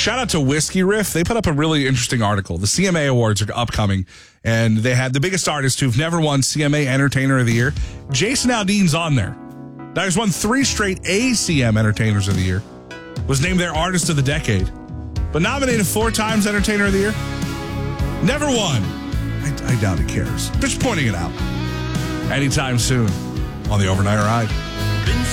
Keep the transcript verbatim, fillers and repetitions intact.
Shout out to Whiskey Riff. They put up a really interesting article. The C M A Awards are upcoming, and they had the biggest artists who've never won C M A Entertainer of the Year. Jason Aldean's on there. Now, he's won three straight A C M Entertainers of the Year. Was named their Artist of the Decade. But nominated four times Entertainer of the Year. Never won. I, I doubt he cares. Just pointing it out. Anytime soon on the Overnight Ride.